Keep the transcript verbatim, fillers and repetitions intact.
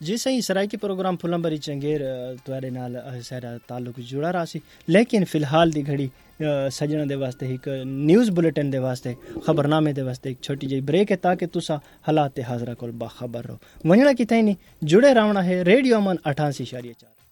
जी सही सराइकी प्रोग्राम फुलंबरी चंगेर तुआरे नाल सारा ताल्लुक जुड़ा रहा सी लेकिन फिलहाल दी घड़ी सजना दे वास्ते एक न्यूज़ बुलेटिन दे वास्ते खबरनामे दे वास्ते एक छोटी जी ब्रेक है ताकि तुसा हालात हाजरा कोल बाखबर रहो वणना कितई नहीं जुड़े रहना है रेडियो अमन अठासी इशारिया चार।